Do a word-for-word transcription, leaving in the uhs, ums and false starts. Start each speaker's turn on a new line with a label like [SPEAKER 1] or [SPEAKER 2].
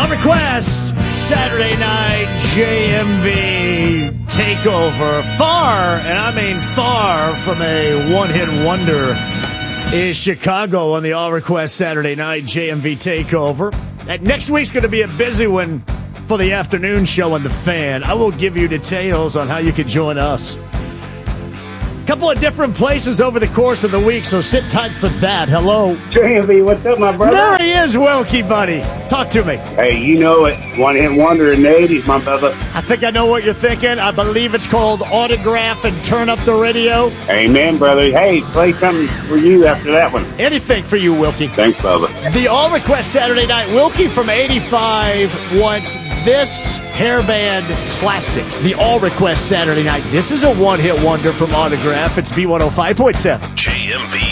[SPEAKER 1] On Request, Saturday night J M V takeover. Far, and I mean far from a one-hit wonder is Chicago on the All Request Saturday night J M V takeover. And next week's going to be a busy one for the afternoon show on The Fan. I will give you details on how you can join us. Couple of different places over the course of the week, so sit tight for that. Hello.
[SPEAKER 2] J M V, what's up, my brother?
[SPEAKER 1] There he is, Wilkie, buddy. Talk to me.
[SPEAKER 2] Hey, you know it. One hit wonder in the eighties, my brother.
[SPEAKER 1] I think I know what you're thinking. I believe it's called Autograph and Turn Up the Radio.
[SPEAKER 2] Amen, brother. Hey, play something for you after that one.
[SPEAKER 1] Anything for you, Wilkie.
[SPEAKER 2] Thanks, brother.
[SPEAKER 1] The All Request Saturday night. Wilkie from eighty-five wants this hairband classic. The All Request Saturday night. This is a one-hit wonder from Autograph. It's B one oh five point seven.
[SPEAKER 3] J M V